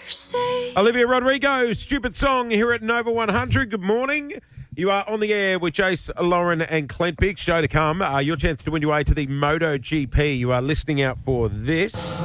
Olivia Rodrigo, Stupid Song here at Nova 100. Good morning. You are on the air with Jace, Lauren and Clint. Big show to come. Your chance to win your way to the MotoGP. You are listening out for this.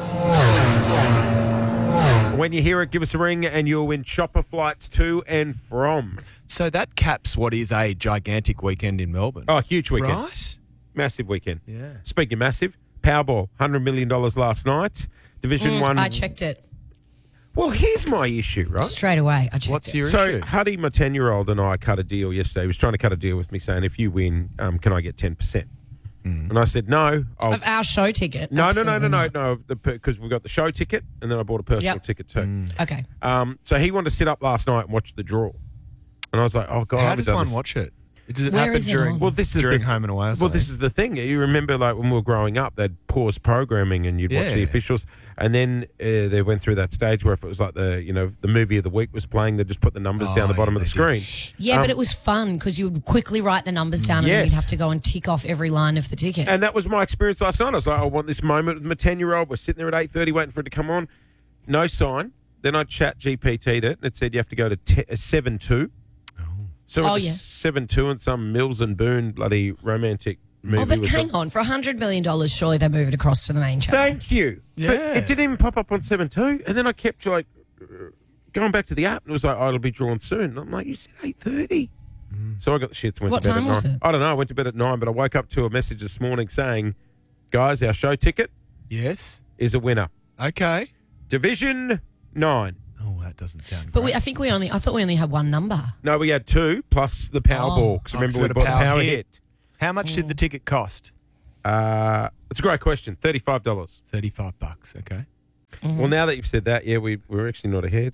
When you hear it, give us a ring and you'll win chopper flights to and from. So that caps what is a gigantic weekend in Melbourne. Oh, huge weekend. Right? Massive weekend. Yeah. Speaking of massive, Powerball, $100 million last night. Division 1. I checked it Well, here's my issue, right? straight away. I checked What's it. your So, issue? Huddy, my 10-year-old, and I cut a deal yesterday. He was trying to cut a deal with me saying, if you win, can I get 10%? And I said, no. Of our show ticket? No, Absolutely not. because we've got the show ticket, and then I bought a personal Yep. ticket too. Okay. So he wanted to sit up last night and watch the draw. And I was like, oh, God. I How haven't does done one this. watch it? Does it Where happen is it during, on? Well, this is during the, home and away or Well, something? this is the thing. You remember, like, when we were growing up, they'd pause programming and you'd watch Yeah. the officials. And then they went through that stage where if it was like the movie of the week was playing, they'd just put the numbers down the bottom of the screen. Yeah, but it was fun because you would quickly write the numbers down and then Yes. you'd have to go and tick off every line of the ticket. And that was my experience last night. I was like, I want this moment with my 10-year-old. We're sitting there at 8:30 waiting for it to come on. No sign. Then I chat GPT'd it and it said you have to go to 7-2. So Oh, it was yeah. 7-2 and some Mills and Boone bloody romantic movie. but was hang on. For $100 million, surely they move it across to the main channel. Thank you. Yeah. But it didn't even pop up on 7-2. And then I kept like going back to the app and it was like, oh, it'll be drawn soon. And I'm like, you said 8:30. So I got the shits. Went What to bed time at was 9. it? I don't know. I went to bed at 9, but I woke up to a message this morning saying, guys, our show ticket Yes. is a winner. Okay. Division 9. Oh, that doesn't sound But great. I thought we only had one number. No, we had 2 plus the Powerball. Because remember, so we the bought the Power Power Hit. Hit. How much did the ticket cost? It's a great question. $35. $35. Okay. Well, now that you've said that, yeah, we're actually not ahead.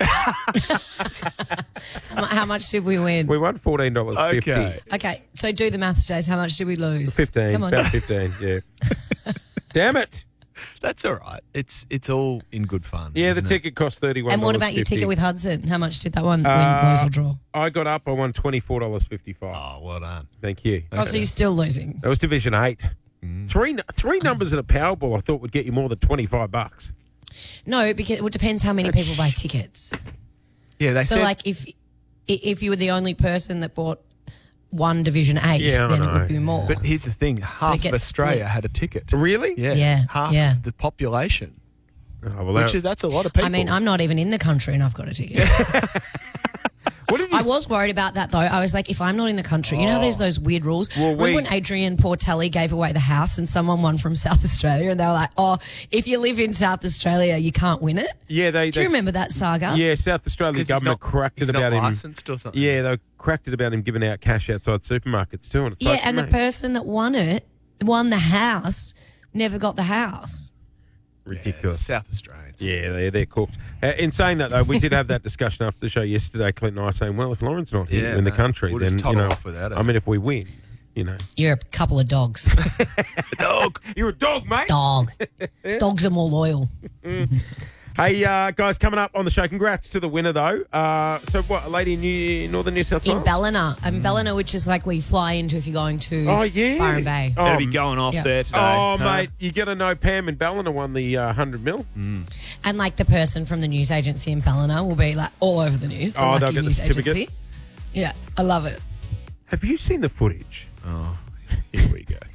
How much did we win? We won $14.50. Okay. Okay, so do the maths, Jace. How much did we lose? 15. Come on. About 15, yeah. Damn it. That's all right. It's all in good fun. Yeah, the isn't it? ticket cost $31. And what about your ticket with Hudson? How much did that one win, lose or draw? I got up. I won $24.55. Oh, well done. Thank you. Oh, so you're still losing. That was Division 8. Three numbers in a Powerball I thought would get you more than $25. No, because it depends how many people buy tickets. Yeah, they So, said... like, if you were the only person that bought one Division 8, Yeah, I then it know. would be more. But here's the thing. Half of gets Australia split. had a ticket. Really? Yeah. Yeah, Half yeah. of the population. Oh, well, That's a lot of people. I mean, I'm not even in the country and I've got a ticket. what did you I was worried about that, though. I was like, if I'm not in the country, you know how there's those weird rules? Well, Remember when Adrian Portelli gave away the house and someone won from South Australia and they were like, oh, if you live in South Australia, you can't win it? Yeah, Do you remember that saga? Yeah, South Australia 'Cause government cracked it he's about not him. licensed or something. Yeah, they cracked it about him giving out cash outside supermarkets too. And it's Yeah, like, and the mate, person that won the house, never got the house. ridiculous. South Australians. Yeah, they're cooked. In saying that, though, we did have that discussion after the show yesterday, Clint and I, saying, well, if Lauren's not here Yeah, in the no, country, we'll then, just toddle off without her. I mean, if we win, You're a couple of dogs. Dog. You're a dog, mate. Dog. Dogs are more loyal. Hey, guys, coming up on the show, congrats to the winner, though. So, what, a lady in northern New South Wales? In Ballina. Ballina, which is like where you fly into if you're going to Oh, yeah. Byron Bay. Oh, They'll be going off yeah. there today. Oh, huh? mate, you got to know Pam in Ballina won the 100 mil. And like the person from the news agency in Ballina will be like all over the news. The Oh, Lucky they'll get the news certificate? agency. Yeah, I love it. Have you seen the footage? Here we go.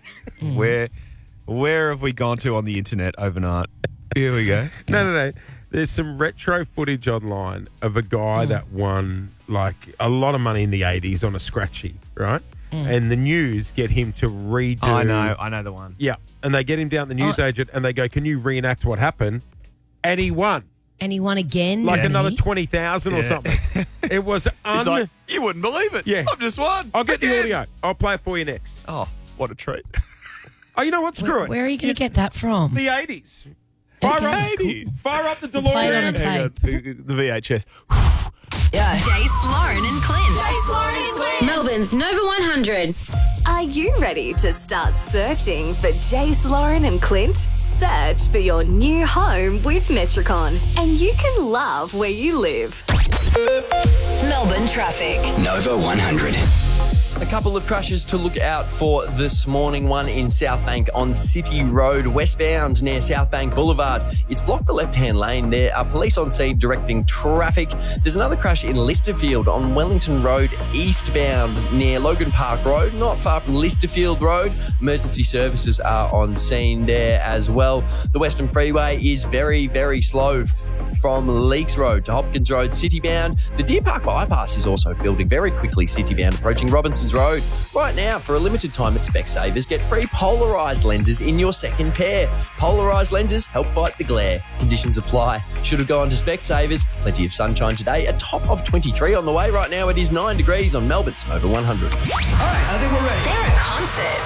Where have we gone to on the internet overnight? Here we go. No. There's some retro footage online of a guy that won like a lot of money in the 80s on a scratchy, right? And the news get him to redo. Oh, I know the one. Yeah, and they get him down the news agent and they go, "Can you reenact what happened?" And he won And he won again. like didn't another he? 20,000 or something. It was He's like, you wouldn't believe it. Yeah. I've just won. I'll get the Again. audio. I'll play it for you next. Oh, what a treat. Oh, you know what? Screw it. Where are you going to get that from? The 80s. Fire Okay, up, cool. fire up the Play it on a DeLorean. tape. The VHS. Jace, Lauren and Clint. Jace, Lauren and Clint. Melbourne's Nova 100. Are you ready to start searching for Jace, Lauren and Clint? Search for your new home with Metricon, and you can love where you live. Melbourne traffic. Nova 100. A couple of crashes to look out for this morning. One in South Bank on City Road, westbound near South Bank Boulevard. It's blocked the left-hand lane. There are police on scene directing traffic. There's another crash in Listerfield on Wellington Road, eastbound near Logan Park Road, not far from Listerfield Road. Emergency services are on scene there as well. The Western Freeway is very, very slow from Leakes Road to Hopkins Road, citybound. The Deer Park bypass is also building very quickly, citybound, approaching Robinson's Road. Right now, for a limited time at Specsavers, get free polarised lenses in your second pair. Polarised lenses help fight the glare. Conditions apply. Should have gone to Specsavers. Plenty of sunshine today. A top of 23 on the way. Right now, it is 9 degrees on Melbourne's Nova 100. They're a concert.